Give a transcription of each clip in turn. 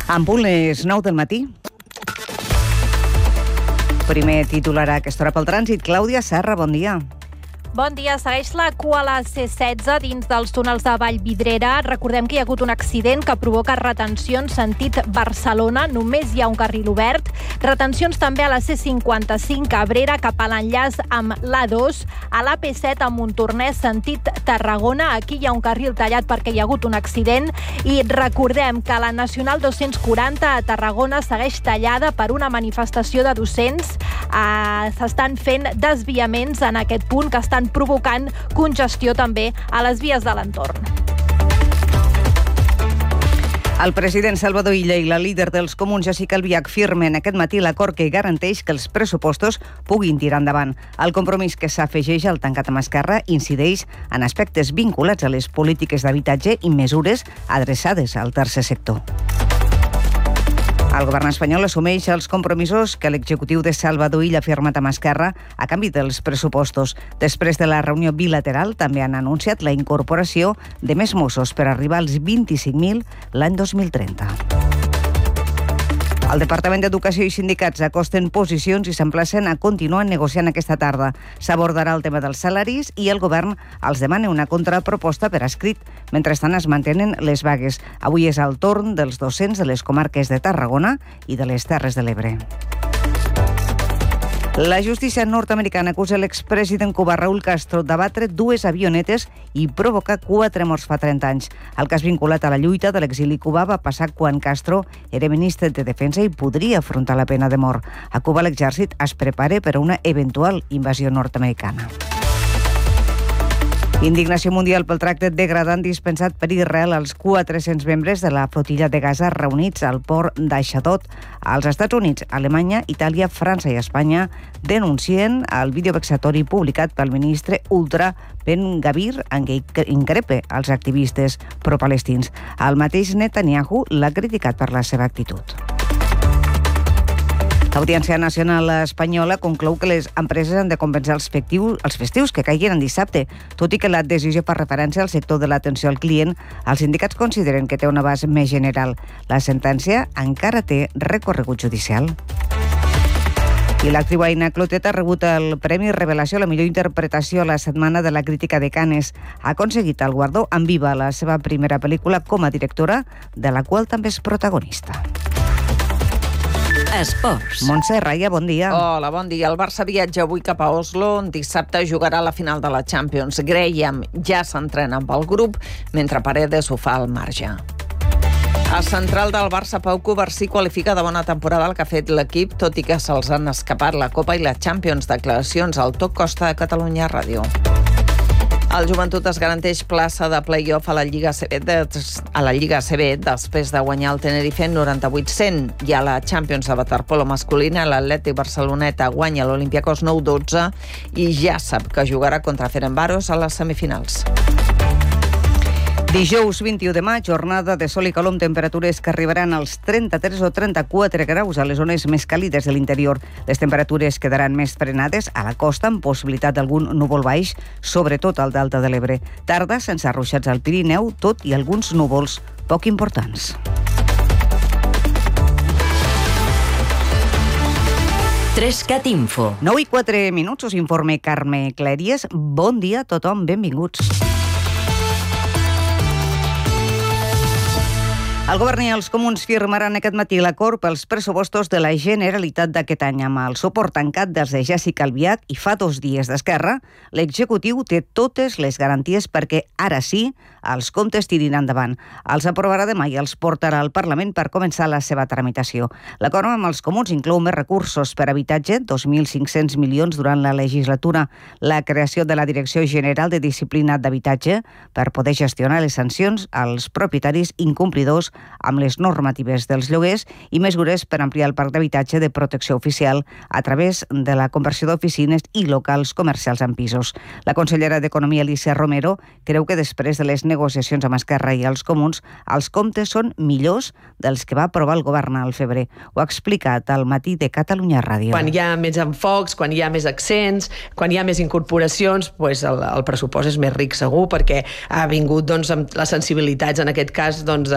En punt les 9 del matí. Primer titular a aquesta hora pel trànsit. Clàudia Serra, bon dia. Bon dia. Segueix la cua a la C-16 dins dels túnels de Vallvidrera. Recordem que hi ha hagut un accident que provoca retencions sentit Barcelona. Només hi ha un carril obert. Retencions també a la C-55 Cabrera cap a l'enllaç amb l'A2. A l'AP7 a Montornès sentit Tarragona. Aquí hi ha un carril tallat perquè hi ha hagut un accident. I recordem que la Nacional 240 a Tarragona segueix tallada per una manifestació de docents. S'estan fent desviaments en aquest punt que estan provocant congestió també a les vies de l'entorn. El president Salvador Illa i la líder dels comuns, Jessica Albiach, firmen aquest matí l'acord que garanteix que els pressupostos puguin tirar endavant. El compromís que s'afegeix al tancat amb Esquerra incideix en aspectes vinculats a les polítiques d'habitatge i mesures adreçades al tercer sector. El govern espanyol assumeix els compromisos que l'executiu de Salvador Illa ha firmat amb Esquerra a canvi dels pressupostos. Després de la reunió bilateral, també han anunciat la incorporació de més Mossos per arribar als 25.000 l'any 2030. El Departament d'Educació i sindicats acosten posicions i s'emplacen a continuar negociant aquesta tarda. S'abordarà el tema dels salaris i el govern els demana una contraproposta per escrit. Mentrestant es mantenen les vagues. Avui és el torn dels docents de les comarques de Tarragona i de les Terres de l'Ebre. La justícia nord-americana acusa l'expresident cubà Raúl Castro d'abatre dues avionetes i provocar 4 morts fa 30 anys. El cas vinculat a la lluita de l'exili cubà va passar quan Castro era ministre de Defensa i podria afrontar la pena de mort. A Cuba l'exèrcit es prepara per a una eventual invasió nord-americana. Indignació mundial pel tracte degradant dispensat per Israel als 400 membres de la flotilla de Gaza reunits al port d'Aixadot. Els Estats Units, Alemanya, Itàlia, França i Espanya denuncien el vídeo vexatori publicat pel ministre ultra Ben Gavir en què increpa els activistes pro-palestins. El mateix Netanyahu l'ha criticat per la seva actitud. L'Audiència Nacional Espanyola conclou que les empreses han de compensar els festius que caiguin en dissabte. Tot i que la decisió fa referència al sector de l'atenció al client, els sindicats consideren que té un abast més general. La sentència encara té recorregut judicial. I l'actriu Aina Clotet ha rebut el Premi Revelació a la millor interpretació a la Setmana de la Crítica de Cannes. Ha aconseguit el guardó en Viva, la seva primera pel·lícula com a directora, de la qual també és protagonista. Esports. Montse Raya, bon dia. Hola, bon dia. El Barça viatja avui cap a Oslo, on dissabte jugarà la final de la Champions. Graham ja s'entrena amb el grup, mentre Paredes ho fa al marge. El central del Barça, Pau Covarsí, qualifica de bona temporada el que ha fet l'equip, tot i que se'ls han escapat la Copa i la Champions. Declaracions al Toc Costa de Catalunya Ràdio. El Joventut es garanteix plaça de play-off a la Lliga CB després de guanyar el Tenerife 98-100. I a la Champions de waterpolo masculina, l'Atlètic Barceloneta guanya l'Olympiacos 9-12 i ja sap que jugarà contra Ferencváros a les semifinals. Dijous 21 de maig, jornada de sol i calor amb temperatures que arribaran als 33 o 34 graus a les zones més càlides de l'interior. Les temperatures quedaran més frenades a la costa amb possibilitat d'algun núvol baix, sobretot al Delta de l'Ebre. Tarda sense arruixats al Pirineu, tot i alguns núvols poc importants. Trescat Info. 9 i 4 minuts, us informa Carme Clèries. Bon dia a tothom, benvinguts. El govern i els comuns firmaran aquest matí l'acord pels pressupostos de la Generalitat d'aquest any. Amb el suport tancat dels de Jessica Albiach i fa 2 dies d'Esquerra, l'executiu té totes les garanties perquè ara sí els comptes tirin endavant. Els aprovarà demà i els portarà al Parlament per començar la seva tramitació. L'acord amb els comuns inclou més recursos per habitatge, 2.500 milions durant la legislatura, la creació de la Direcció General de Disciplina d'Habitatge per poder gestionar les sancions als propietaris incomplidors amb les normatives dels lloguers i mesures per ampliar el parc d'habitatge de protecció oficial a través de la conversió d'oficines i locals comercials en pisos. La consellera d'Economia, Alícia Romero, creu que després de les negociacions amb Esquerra i els comuns, els comptes són millors dels que va aprovar el govern al febrer. Ho ha explicat al Matí de Catalunya Ràdio. Quan hi ha més enfocs, quan hi ha més accents, quan hi ha més incorporacions, doncs el pressupost és més ric segur, perquè ha vingut amb les sensibilitats, en aquest cas,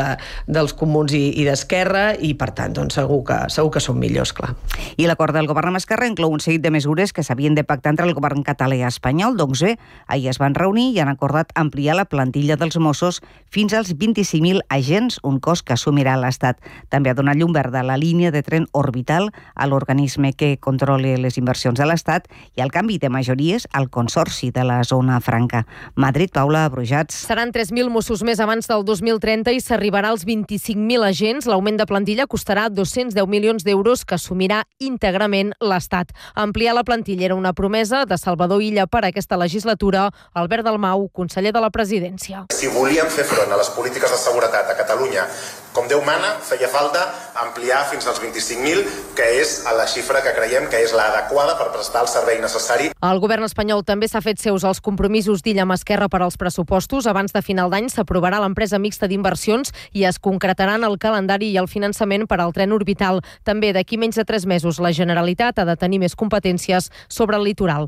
dels comuns i d'Esquerra, i per tant doncs, segur que són millors, clar. I l'acord del govern amb Esquerra inclou un seguit de mesures que s'havien de pactar entre el govern català i espanyol. Doncs bé, ahir es van reunir i han acordat ampliar la plantilla dels Mossos fins als 25.000 agents, un cost que assumirà l'Estat. També ha donat llum verda a la línia de tren orbital a l'organisme que controla les inversions de l'Estat i al canvi de majories al Consorci de la Zona Franca. Madrid, Paula Brujats. Seran 3.000 Mossos més abans del 2030 i s'arribarà als 25.000 agents. L'augment de plantilla costarà 210 milions d'euros que assumirà íntegrament l'Estat. Ampliar la plantilla era una promesa de Salvador Illa per a aquesta legislatura. Albert Dalmau, conseller de la Presidència. Si volíem fer front a les polítiques de seguretat a Catalunya, com Déu mana, feia falta ampliar fins als 25.000, que és la xifra que creiem que és l'adequada per prestar el servei necessari. El govern espanyol també s'ha fet seus els compromisos d'Illa amb Esquerra per als pressupostos. Abans de final d'any s'aprovarà l'empresa mixta d'inversions i es concretaran el calendari i el finançament per al tren orbital. També d'aquí menys de 3 mesos la Generalitat ha de tenir més competències sobre el litoral.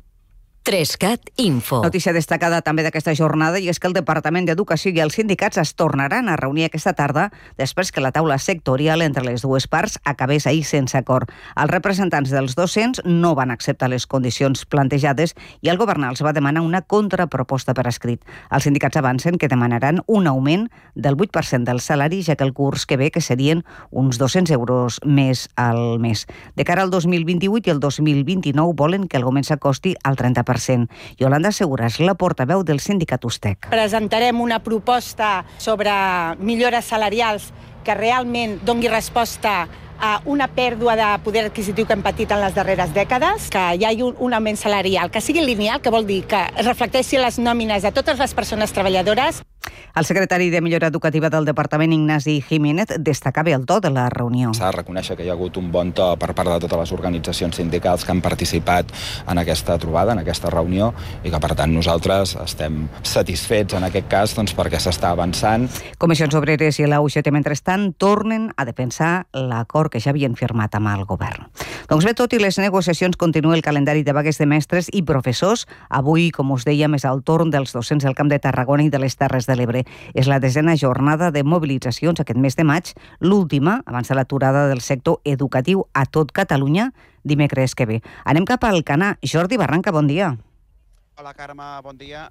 3CAT Info. Notícia destacada també d'aquesta jornada i és que el Departament d'Educació i els sindicats es tornaran a reunir aquesta tarda després que la taula sectorial entre les dues parts acabés ahir sense acord. Els representants dels docents no van acceptar les condicions plantejades i el govern els va demanar una contraproposta per escrit. Els sindicats avancen que demanaran un augment del 8% del salari, ja que el curs que ve que serien uns 200 euros més al mes. De cara al 2028 i el 2029 volen que l'augment s'acosti al 30%. Yolanda Segura és la portaveu del sindicat USTEC. Presentarem una proposta sobre millores salarials que realment doni resposta a una pèrdua de poder adquisitiu que hem patit en les darreres dècades, que hi hagi un augment salarial que sigui lineal, que vol dir que reflecteixi les nòmines de totes les persones treballadores. El secretari de Millora Educativa del Departament, Ignasi Jiménez, destacava el to de la reunió. S'ha de reconèixer que hi ha hagut un bon to per part de totes les organitzacions sindicals que han participat en aquesta trobada, en aquesta reunió, i que, per tant, nosaltres estem satisfets en aquest cas perquè s'està avançant. Comissions Obreres i la UGT, mentrestant, tornen a defensar l'acord que ja havien firmat amb el govern. Doncs bé, tot i les negociacions, continua el calendari de vagues de mestres i professors. Avui, com us dèiem, és el torn dels docents del Camp de Tarragona i de les Terres de l'Ebre. És la 10ª jornada de mobilitzacions aquest mes de maig, l'última abans de l'aturada del sector educatiu a tot Catalunya dimecres que ve. Anem cap al Canà. Jordi Barranca, bon dia. Hola, Carme, bon dia.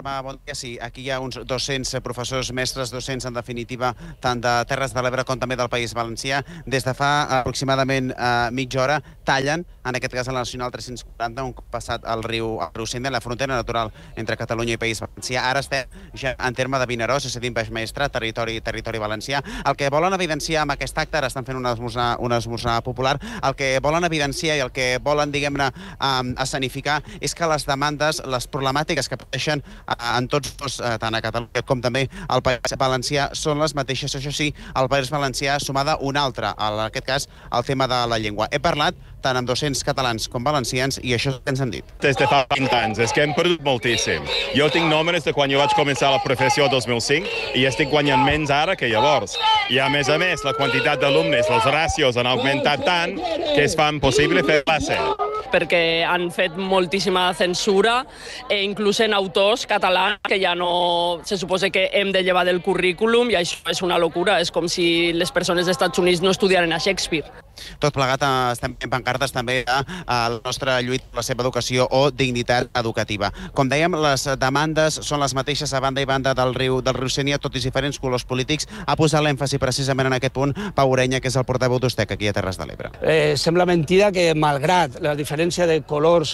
Sí, aquí hi ha uns 200 professors, mestres docents, en definitiva, tant de Terres de l'Ebre com també del País Valencià. Des de fa aproximadament mitja hora tallen, en aquest cas a la Nacional 340, un cop passat el riu Senda, la frontera natural entre Catalunya i País Valencià. Ara estem ja en terme de Vinaròs, és a dir, Baix Maestre, territori valencià. El que volen evidenciar amb aquest acte, ara estan fent un esmorzar popular, el que volen evidenciar i el que volen, diguem-ne, escenificar és que les demandes, les problemàtiques que pateixen en tots dos, tant a Catalunya com també al País Valencià, són les mateixes. Això sí, al País Valencià sumada una altra, en aquest cas el tema de la llengua. He parlat tant amb docents catalans com valencians i això és el que ens han dit. Des de fa 20 anys, és que hem perdut moltíssim. Jo tinc nòmines de quan jo vaig començar la professió el 2005 i estic guanyant menys ara que llavors. I a més, la quantitat d'alumnes, els ràcios han augmentat tant que es fa impossible fer classe. Perquè han fet moltíssima censura, inclús en autors catalans que ja no se suposa que hem de llevar del currículum, i això és una locura. És com si les persones dels Estats Units no estudiaren a Shakespeare. Tot plegat estem en pancartes també a la nostra lluita per la seva educació o dignitat educativa. Com dèiem, les demandes són les mateixes a banda i banda del riu Sénia, tot i diferents colors polítics. Ha posat l'èmfasi precisament en aquest punt Pau Orenya, que és el portaveu d'USTEC aquí a Terres de l'Ebre. Sembla mentida que, malgrat la diferència de colors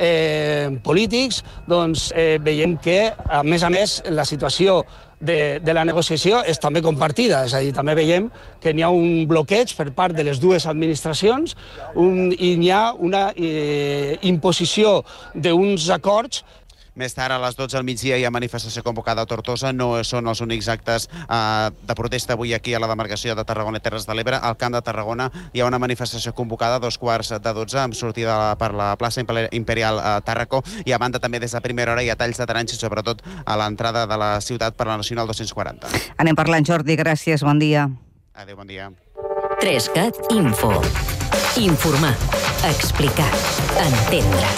polítics, doncs veiem que, a més, la situació de la negociació és també compartida, és a dir, també veiem que n'hi ha un bloqueig per part de les dues administracions i n'hi ha una imposició d'uns acords. Més tard, a les 12 del migdia, hi ha manifestació convocada a Tortosa. No són els únics actes de protesta avui aquí a la demarcació de Tarragona i Terres de l'Ebre. Al Camp de Tarragona hi ha una manifestació convocada a 2:15, amb sortida per la plaça Imperial Tàrraco, i a banda també des de primera hora hi ha talls de taronges, sobretot a l'entrada de la ciutat per la Nacional 240. Anem parlant, Jordi, gràcies, bon dia. Adéu, bon dia. 3CAT Info. Informar, explicar, entendre.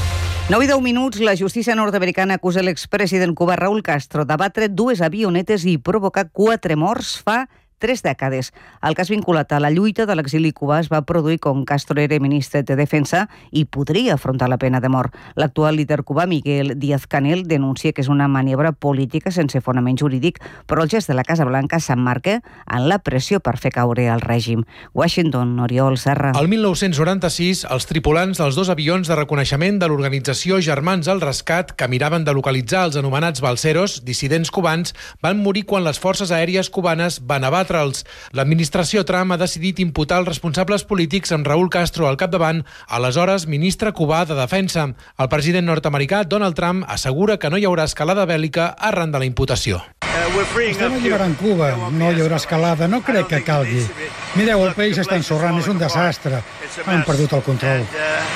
9:10, la justícia nord-americana acusa l'expresident cubà Raúl Castro d'abatre 2 avionetes i provocar 4 morts fa 3 dècades. El cas vinculat a la lluita de l'exili cubà es va produir quan Castro era ministre de Defensa i podria afrontar la pena de mort. L'actual líder cubà, Miguel Díaz-Canel, denuncia que és una maniobra política sense fonament jurídic, però el gest de la Casa Blanca s'emmarca en la pressió per fer caure el règim. Washington, Oriol Serra. El 1996, els tripulants dels 2 avions de reconeixement de l'organització Germans al Rescat, que miraven de localitzar els anomenats balseros, dissidents cubans, van morir quan les forces aèries cubanes van abatre'ls. L'administració Trump ha decidit imputar els responsables polítics amb Raúl Castro al capdavant, aleshores ministre cubà de Defensa. El president nord-americà Donald Trump assegura que no hi haurà escalada bèl·lica arran de la imputació. Estem alliberant Cuba, no hi haurà escalada, no crec que calgui. Mireu, el país està ensorrant, és un desastre. Han perdut el control.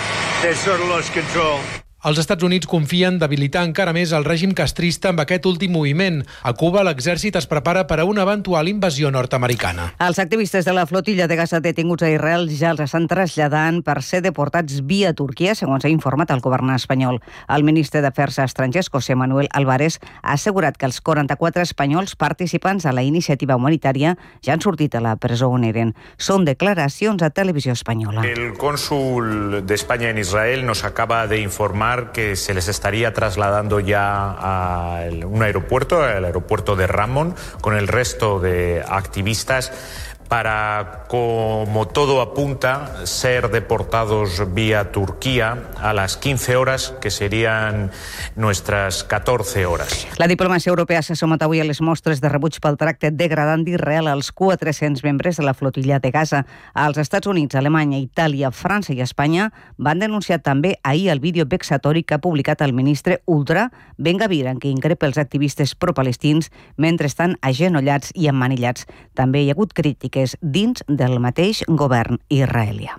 Els Estats Units confien debilitar encara més el règim castrista amb aquest últim moviment. A Cuba, l'exèrcit es prepara per a una eventual invasió nord-americana. Els activistes de la flotilla de Gaza detinguts a Israel ja els estan traslladant per ser deportats via Turquia, segons ha informat el govern espanyol. El ministre d'Afers Estrangers, José Manuel Álvarez, ha assegurat que els 44 espanyols participants a la iniciativa humanitària ja han sortit a la presó on eren. Són declaracions a Televisió Espanyola. El cónsul de España en Israel nos acaba de informar que se les estaría trasladando ya a un aeropuerto, el aeropuerto de Ramón, con el resto de activistas para, como todo apunta, ser deportados vía Turquía a las 15 horas, que serían nuestras 14 horas. La diplomàcia europea se somet avui a les mostres de rebuig pel tracte degradant d'Israel als 400 membres de la flotilla de Gaza. Els Estats Units, Alemanya, Itàlia, França i Espanya van denunciar també ahir el vídeo vexatori que ha publicat el ministre ultra Ben Gvir, en què increpa els activistes pro-palestins mentre estan agenollats i emmanillats. També hi ha hagut crítiques dins del mateix govern israelià.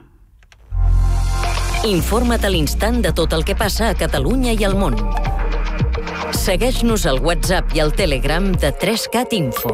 Informa't a l'instant de tot el que passa a Catalunya i al món. Segueix-nos al WhatsApp i al Telegram de 3CAT Info.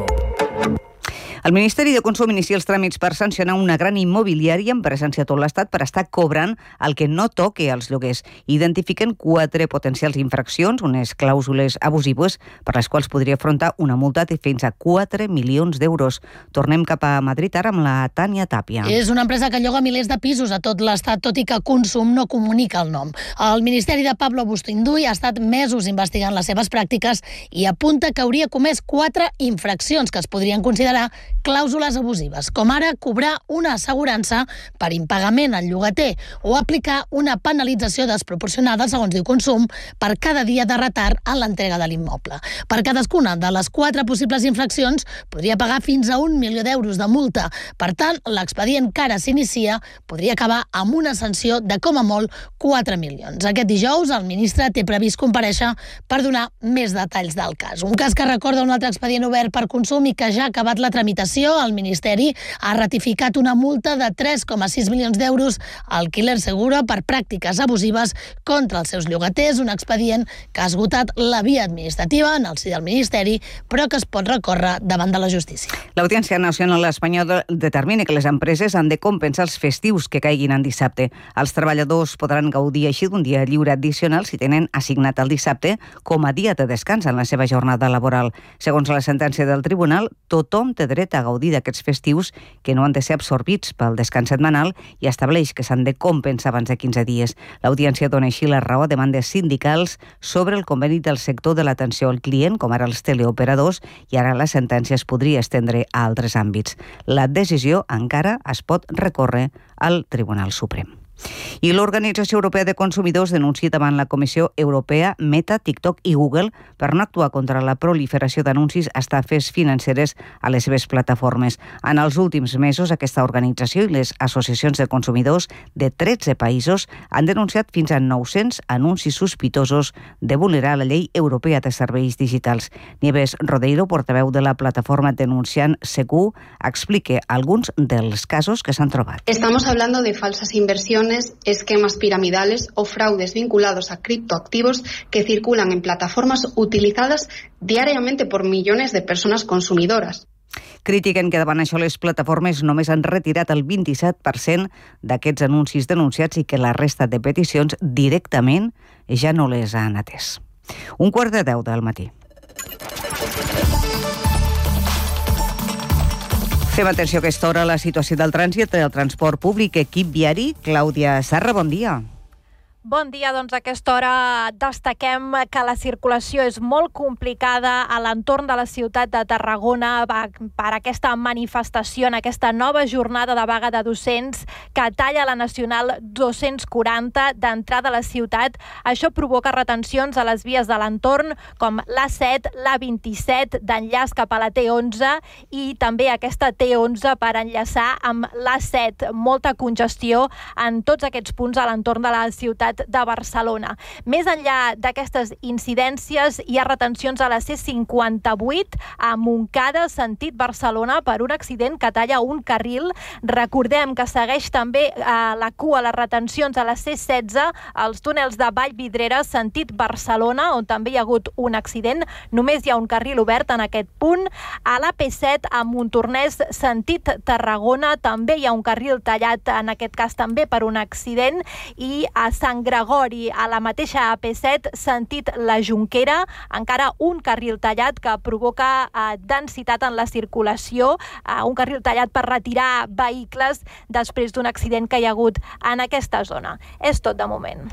El Ministeri de Consum inicia els tràmits per sancionar una gran immobiliària en presència a tot l'Estat per estar cobrant el que no toque als lloguers. Identifiquen 4 potencials infraccions, unes clàusules abusives per les quals podria afrontar una multa de fins a 4 milions d'euros. Tornem cap a Madrid ara amb la Tània Tàpia. És una empresa que lloga milers de pisos a tot l'Estat, tot i que Consum no comunica el nom. El Ministeri de Pablo Bustinduy ha estat mesos investigant les seves pràctiques i apunta que hauria comès 4 infraccions que es podrien considerar clàusules abusives, com ara cobrar una assegurança per impagament al llogater o aplicar una penalització desproporcionada, segons diu Consum, per cada dia de retard en l'entrega de l'immoble. Per cadascuna de les 4 possibles infraccions podria pagar fins a 1 milió d'euros de multa. Per tant, l'expedient que ara s'inicia podria acabar amb una sanció de com a molt 4 milions. Aquest dijous el ministre té previst comparèixer per donar més detalls del cas. Un cas que recorda un altre expedient obert per Consum i que ja ha acabat la tramitació. El Ministeri ha ratificat una multa de 3,6 milions d'euros al Killer Seguro per pràctiques abusives contra els seus llogaters, un expedient que ha esgotat la via administrativa en el si del Ministeri, però que es pot recórrer davant de la justícia. L'Audiència Nacional Espanyola determina que les empreses han de compensar els festius que caiguin en dissabte. Els treballadors podran gaudir així d'un dia lliure addicional si tenen assignat el dissabte com a dia de descans en la seva jornada laboral. Segons la sentència del tribunal, tothom té dret a gaudir d'aquests festius que no han de ser absorbits pel descans setmanal i estableix que s'han de compensar abans de 15 dies. L'Audiència dona així la raó a demandes sindicals sobre el conveni del sector de l'atenció al client, com ara els teleoperadors, i ara la sentència es podria estendre a altres àmbits. La decisió encara es pot recórrer al Tribunal Suprem. I l'Organització Europea de Consumidors denuncia davant la Comissió Europea Meta, TikTok i Google per no actuar contra la proliferació d'anuncis a estafes financeres a les seves plataformes. En els últims mesos, aquesta organització i les associacions de consumidors de 13 països han denunciat fins a 900 anuncis sospitosos de vulnerar la llei europea de serveis digitals. Nieves Rodeiro, portaveu de la plataforma denunciant Segur, explica alguns dels casos que s'han trobat. Estamos hablando de falsas inversiones, esquemas piramidales o fraudes vinculados a criptoactivos que circulan en plataformas utilizadas diariamente por millones de personas consumidoras. Critiquen que davant això les plataformes només han retirat el 27% d'aquests anuncis denunciats i que la resta de peticions directament ja no les han atès. 9:45 del matí. Fem atenció a aquesta hora a la situació del trànsit del transport públic. Equip viari, Clàudia Sarra, bon dia. Bon dia, doncs a aquesta hora destaquem que la circulació és molt complicada a l'entorn de la ciutat de Tarragona per aquesta manifestació en aquesta nova jornada de vaga de docents que talla la Nacional 240 d'entrada a la ciutat. Això provoca retencions a les vies de l'entorn com l'A7, l'A27 d'enllaç cap a la T11 i també aquesta T11 per enllaçar amb l'A7. Molta congestió en tots aquests punts a l'entorn de la ciutat de Barcelona. Més enllà d'aquestes incidències, hi ha retencions a la C58 a Montcada, sentit Barcelona, per un accident que talla un carril. Recordem que segueix també la cua, les retencions a la C16, als túnels de Vallvidrera, sentit Barcelona, on també hi ha hagut un accident. Només hi ha un carril obert en aquest punt. A la P7, a Montornès, sentit Tarragona, també hi ha un carril tallat, en aquest cas també per un accident, i a Sant Gregori, a la mateixa AP7, sentit la Jonquera, encara un carril tallat que provoca densitat en la circulació, un carril tallat per retirar vehicles després d'un accident que hi ha hagut en aquesta zona. És tot de moment.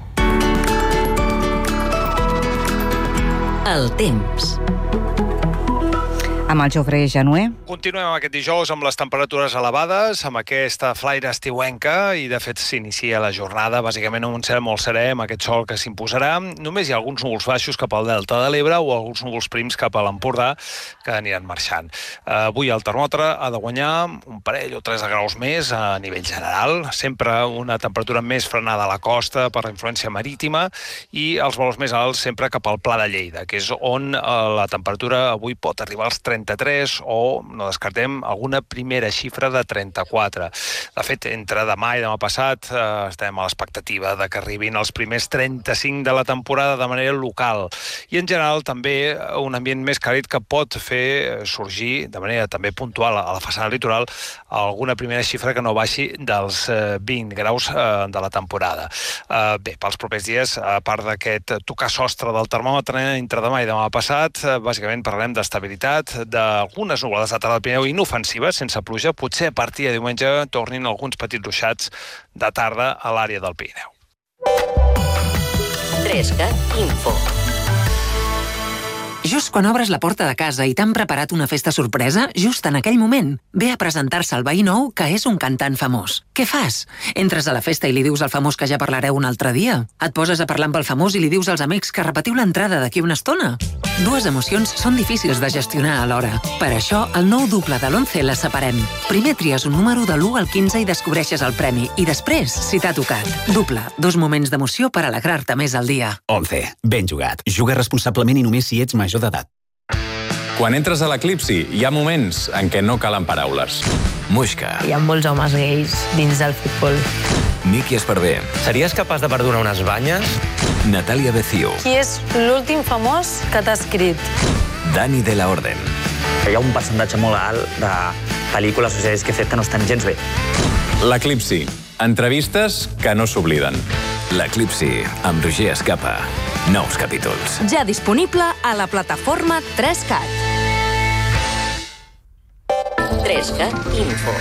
El temps. Amb el Jofre Januer. Continuem aquest dijous amb les temperatures elevades, amb aquesta flaire estiuenca, i de fet s'inicia la jornada bàsicament amb un cel molt serè, amb aquest sol que s'imposarà. Només hi ha alguns núvols baixos cap al delta de l'Ebre o alguns núvols prims cap a l'Empordà que aniran marxant. Avui el termòmetre ha de guanyar un parell o 3 de graus més a nivell general, sempre una temperatura més frenada a la costa per la influència marítima, i els valors més alts sempre cap al Pla de Lleida, que és on la temperatura avui pot arribar als 33 o, no descartem, alguna primera xifra de 34. De fet, entre demà i demà passat estem a l'expectativa de que arribin els primers 35 de la temporada de manera local. I en general també un ambient més càlid que pot fer sorgir de manera també puntual a la façana litoral alguna primera xifra que no baixi dels 20 graus de la temporada. Bé, pels propers dies, a part d'aquest tocar sostre del termòmetre entre demà i demà passat, bàsicament parlarem d'estabilitat, d'algunes nuvolades de tarda al Pirineu inofensives, sense pluja. Potser a partir de diumenge tornin alguns petits ruixats de tarda a l'àrea del Pirineu. 3CAT Info. Just quan obres la porta de casa i t'han preparat una festa sorpresa, just en aquell moment, ve a presentar-se el veí nou que és un cantant famós. Què fas? Entres a la festa i li dius al famós que ja parlareu un altre dia? Et poses a parlar amb el famós i li dius als amics que repetiu l'entrada d'aquí una estona? Dues emocions són difícils de gestionar alhora. Per això, el nou duple de l'11 les separem. Primer tries un número de l'1 al 15 i descobreixes el premi. I després, si t'ha tocat. Duple, 2 moments d'emoció per alegrar-te més al dia. 11. Ben jugat. Juga responsablement i només si ets major d'edat. Quan entres a l'Eclipsi, hi ha moments en què no calen paraules. Muixca. Hi ha molts homes gais dins del futbol. Miki Esparver. Series capaç de perdonar unes banyes? Natalia Becio. Qui és l'últim famós que t'ha escrit? Dani de la Orden. Hi ha un percentatge molt alt de pel·lícules o sèries que he fet que no estan gens bé. L'Eclipsi. Entrevistes que no s'obliden. L'Eclipsi, amb Roger Escapa. Nous capítols. Ja disponible a la plataforma 3CAT. 3CAT Info.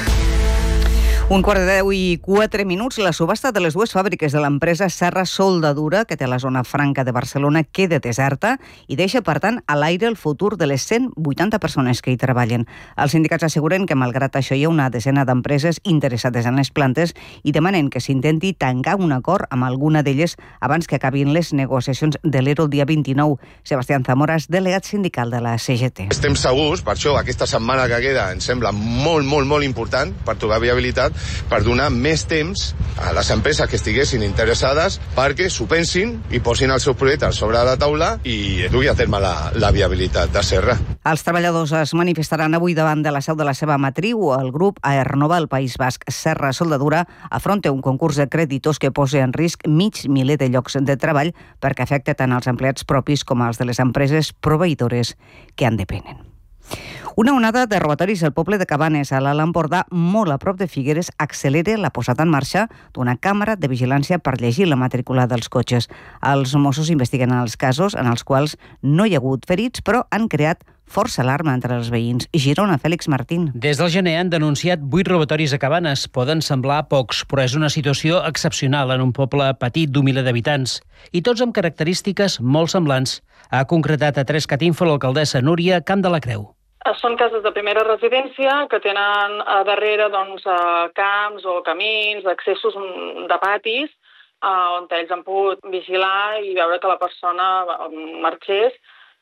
1:10:04, la subhasta de les dues fàbriques de l'empresa Serra Soldadura, que té la zona franca de Barcelona, queda deserta i deixa, per tant, a l'aire el futur de les 180 persones que hi treballen. Els sindicats asseguren que, malgrat això, hi ha una desena d'empreses interessades en les plantes i demanen que s'intenti tancar un acord amb alguna d'elles abans que acabin les negociacions de l'ERO el dia 29. Sebastián Zamora és delegat sindical de la CGT. Estem segurs, per això aquesta setmana que queda ens sembla molt important per trobar viabilitat, per donar més temps a les empreses que estiguessin interessades perquè s'ho pensin i posin els seus projectes sobre la taula i dugui a terme la viabilitat de Serra. Els treballadors es manifestaran avui davant de la seu de la seva matriu. El grup Aernova al País Basc Serra Soldadura afronta un concurs de creditors que posa en risc mig miler de llocs de treball perquè afecta tant els empleats propis com els de les empreses proveïdores que en depenen. Una onada de robatoris al poble de Cabanes, a l'Alt Empordà, molt a prop de Figueres, accelera la posada en marxa d'una càmera de vigilància per llegir la matrícula dels cotxes. Els Mossos investiguen els casos en els quals no hi ha hagut ferits, però han creat força alarma entre els veïns. Girona, Fèlix Martín. Des del gener han denunciat 8 robatoris a Cabanes. Poden semblar pocs, però és una situació excepcional en un poble petit d'un miler d'habitants. I tots amb característiques molt semblants. Ha concretat a 3cat Info l'alcaldessa Núria Camp de la Creu. Són cases de primera residència que tenen a darrere camps o camins, accessos de patis, on ells han pogut vigilar i veure que la persona marxés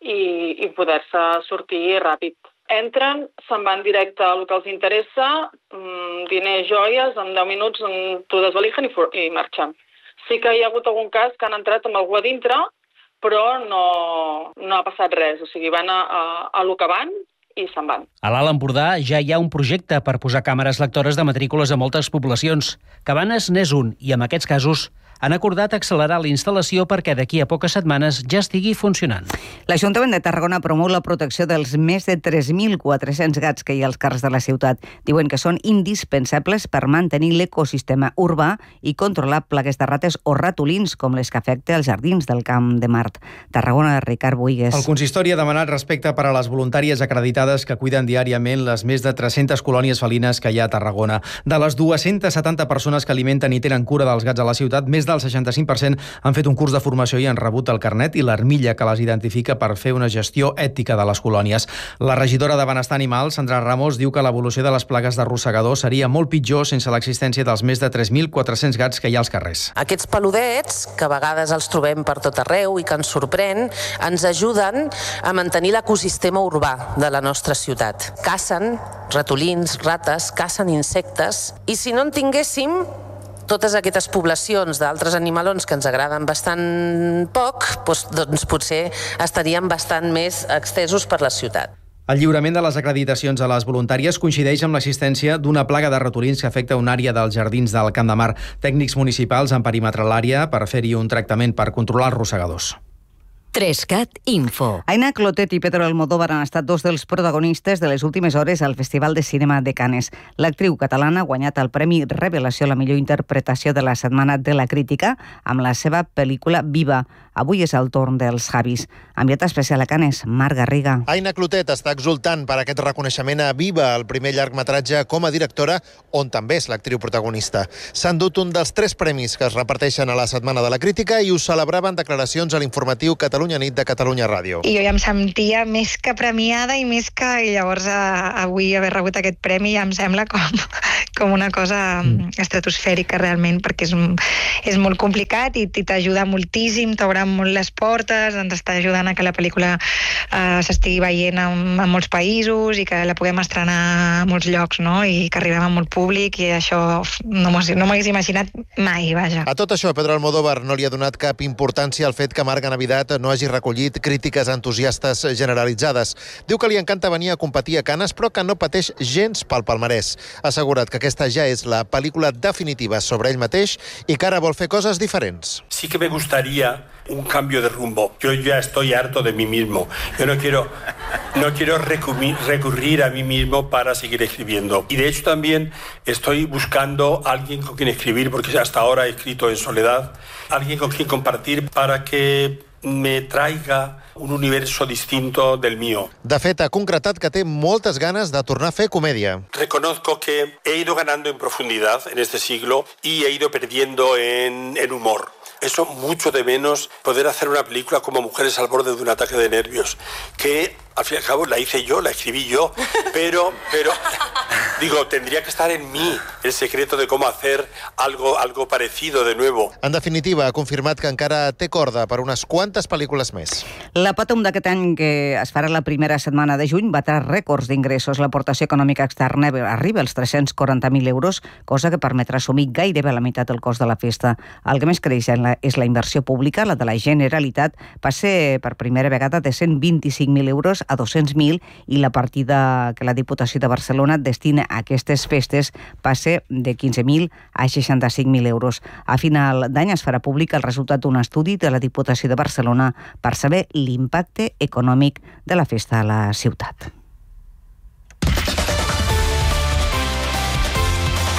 i poder-se sortir ràpid. Entren, se'n van directe al que els interessa, diners, joies, en 10 minuts t'ho desvalijen i marxen. Sí que hi ha hagut algun cas que han entrat amb algú a dintre, però no ha passat res. O sigui, van a lo que van i se'n van. A l'Alt Empordà ja hi ha un projecte per posar càmeres lectores de matrícules a moltes poblacions. Cabanes n'és un, i en aquests casos han acordat accelerar la instal·lació perquè d'aquí a poques setmanes ja estigui funcionant. L'Ajuntament de Tarragona promou la protecció dels més de 3.400 gats que hi ha als carrers de la ciutat. Diuen que són indispensables per mantenir l'ecosistema urbà i controlar plagues de rates o ratolins, com les que afecta els jardins del Camp de Mart. Tarragona, Ricard Buigues. El consistori ha demanat respecte per a les voluntàries acreditades que cuiden diàriament les més de 300 colònies felines que hi ha a Tarragona. De les 270 persones que alimenten i tenen cura dels gats a la ciutat, més del 65% han fet un curs de formació i han rebut el carnet i l'armilla que les identifica per fer una gestió ètica de les colònies. La regidora de Benestar Animal, Sandra Ramos, diu que l'evolució de les plagues de rosegador seria molt pitjor sense l'existència dels més de 3.400 gats que hi ha als carrers. Aquests peludets, que a vegades els trobem per tot arreu i que ens sorprèn, ens ajuden a mantenir l'ecosistema urbà de la nostra ciutat. Cacen ratolins, rates, cacen insectes, i si no en tinguéssim, totes aquestes poblacions d'altres animalons que ens agraden bastant poc, doncs potser estarien bastant més extesos per la ciutat. El lliurament de les acreditacions a les voluntàries coincideix amb l'existència d'una plaga de ratolins que afecta una àrea dels jardins del Camp de Mar. Tècnics municipals han perimetrat l'àrea per fer-hi un tractament per controlar els rosegadors. 3cat Info. Aina Clotet i Pedro Almodóvar han estat dos dels protagonistes de les últimes hores al Festival de Cinema de Cannes. L'actriu catalana ha guanyat el Premi Revelació a la millor interpretació de la Setmana de la Crítica amb la seva pel·lícula Viva. Avui és el torn dels Javis. Enviat especial a Cannes, Marc Garriga. Aina Clotet està exultant per aquest reconeixement a Viva, el primer llargmetratge com a directora, on també és l'actriu protagonista. S'han dut un dels 3 premis que es reparteixen a la Setmana de la Crítica i ho celebraven declaracions a l'informatiu Catalunya Nit de Catalunya Ràdio. I jo ja em sentia més que premiada i més que... I llavors avui haver rebut aquest premi ja em sembla com una cosa estratosfèrica realment, perquè és molt complicat i t'ajuda moltíssim, t'obre molt les portes, ens està ajudant a que la pel·lícula s'estigui veient en molts països i que la puguem estrenar a molts llocs, no? I que arribem a molt públic, i això no m'ho hagués imaginat mai, vaja. A tot això, Pedro Almodóvar no li ha donat cap importància al fet que Marga Navidad no hagi recollit crítiques entusiastes generalitzades. Diu que li encanta venir a competir a Cannes, però que no pateix gens pel palmarès. Ha assegurat que aquesta ja és la pel·lícula definitiva sobre ell mateix i que ara vol fer coses diferents. Sí que me gustaría un cambio de rumbo. Yo ya estoy harto de mí mismo. Yo no quiero recurrir a mí mismo para seguir escribiendo. Y de hecho también estoy buscando a alguien con quien escribir, porque hasta ahora he escrito en soledad, alguien con quien compartir para que me traiga un universo distinto del mío. De fet, ha concretat que té moltes ganes de tornar a fer comèdia. Reconozco que he ido ganando en profundidad en este siglo y he ido perdiendo en humor. Eso mucho de menos poder hacer una película como Mujeres al borde de un ataque de nervios, que al fin y al cabo la hice yo, la escribí yo, pero digo, tendría que estar en mí el secreto de cómo hacer algo parecido de nuevo. En definitiva, ha confirmat que encara té corda per unes quantes pel·lícules més. La Pàtum d'aquest any, que es farà la primera setmana de juny, batrà rècords d'ingressos. L'aportació econòmica externa arriba als 340.000 euros, cosa que permetrà assumir gairebé la meitat del cost de la festa. El que més creix és la inversió pública. La de la Generalitat passa per primera vegada de 125.000 euros a 200.000 i la partida que la Diputació de Barcelona destina a aquestes festes passa de 15.000 a 65.000 euros. A final d'any es farà públic el resultat d'un estudi de la Diputació de Barcelona per saber l'impacte econòmic de la festa a la ciutat.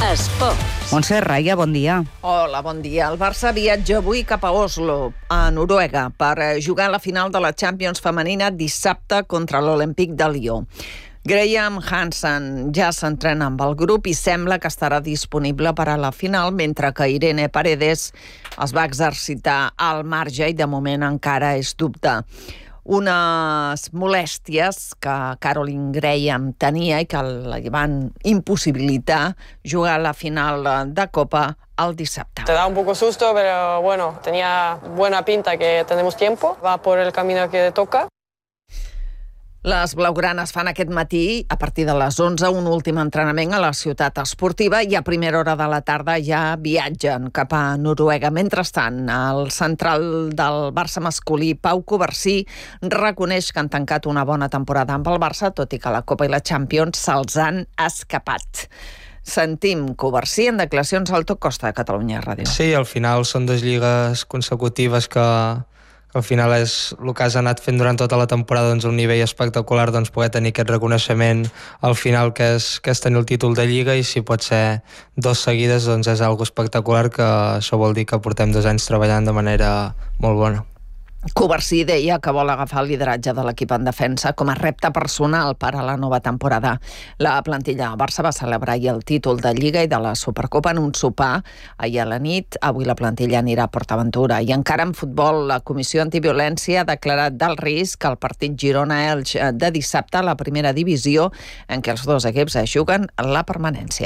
Esports. Montse Raia, bon dia. Hola, bon dia. El Barça viatja avui cap a Oslo, a Noruega, per jugar la final de la Champions femenina dissabte contra l'Olympique de Lió. Graham Hansen ja s'entrena amb el grup i sembla que estarà disponible per a la final, mentre que Irene Paredes es va exercitar al marge i de moment encara és dubte. Unes molèsties que Caroline Graham tenia i que li van impossibilitar jugar a la final de Copa el dissabte. Te da un poco susto, pero bueno, tenía buena pinta que tenemos tiempo. Va por el camino que toca. Les blaugranes fan aquest matí, a partir de les 11, un últim entrenament a la ciutat esportiva i a primera hora de la tarda ja viatgen cap a Noruega. Mentrestant, el central del Barça masculí, Pau Covarsí, reconeix que han tancat una bona temporada amb el Barça, tot i que la Copa i la Champions se'ls han escapat. Sentim Covarsí en declaracions al Top Costa de Catalunya Ràdio. Sí, al final són 2 lligues consecutives que al final és el que has anat fent durant tota la temporada, doncs un nivell espectacular, doncs poder tenir aquest reconeixement al final que és tenir el títol de Lliga, i si pot ser 2 seguides doncs és algo espectacular, que això vol dir que portem 2 anys treballant de manera molt bona. Covarsí deia que vol agafar el lideratge de l'equip en defensa com a repte personal per a la nova temporada. La plantilla del Barça va celebrar ahir el títol de Lliga i de la Supercopa en un sopar ahir a la nit. Avui la plantilla anirà a PortAventura. I encara en futbol, la Comissió Antiviolència ha declarat d'alt risc el partit Girona-Elx de dissabte a la primera divisió, en què els 2 equips es juguen la permanència.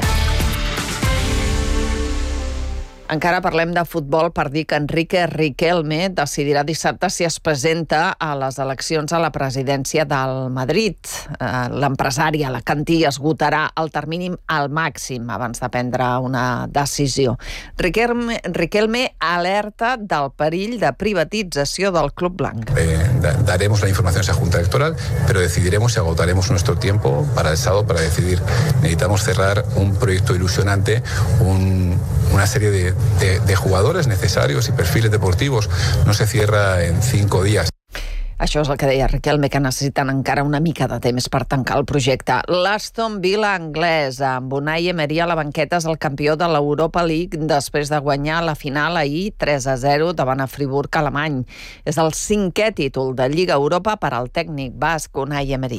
Encara parlem de futbol per dir que Enrique Riquelme decidirà dissabte si es presenta a les eleccions a la presidència del Madrid. L'empresari alacantí esgotarà el termini al màxim abans de prendre una decisió. Riquelme alerta del perill de privatització del club blanc. Daremos la información a esa Junta Electoral, pero decidiremos y agotaremos nuestro tiempo para el sábado para decidir. Necesitamos cerrar un proyecto ilusionante, una serie de jugadores necesarios y perfiles deportivos. No se cierra en 5 días. Això és el que deia Riquelme, que necessiten encara una mica de temps per tancar el projecte. L'Aston Villa anglès, amb Unai Emery a la banqueta, és el campió de l'Europa League després de guanyar la final ahir 3-0 davant a Friburg alemany. És el 5è títol de Lliga Europa per al tècnic basc Unai Emery.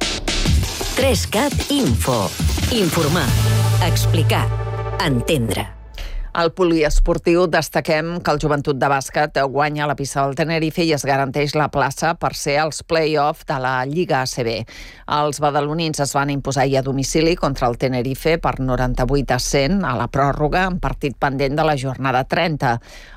3CAT Info. Informar, explicar, entendre. Al poliesportiu destaquem que el Joventut de Bàsquet guanya la pista del Tenerife i es garanteix la plaça per ser als play-off de la Lliga ACB. Els badalonins es van imposar a domicili contra el Tenerife per 98-100 a la pròrroga, en partit pendent de la jornada 30.